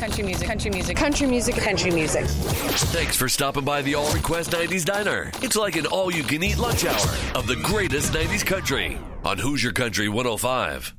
Country music. Country music. Country music. Country music. Thanks for stopping by the All Request 90s Diner. It's like an all-you-can-eat lunch hour of the greatest 90s country on Hoosier Country 105.